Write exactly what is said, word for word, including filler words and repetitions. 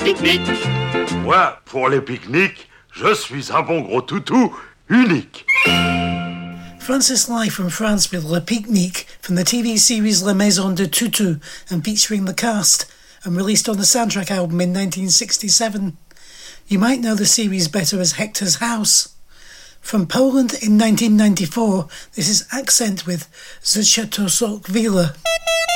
pique-nique. Moi, pour les pique-niques, je suis un bon gros toutou unique. Francis Live from France with Le Pique-Nique from the T V series La Maison de Toutou and featuring the cast and released on the soundtrack album in nineteen sixty-seven. You might know the series better as Hector's House. From Poland in nineteen ninety-four, this is Accent with Ze Chateau Sok Villa.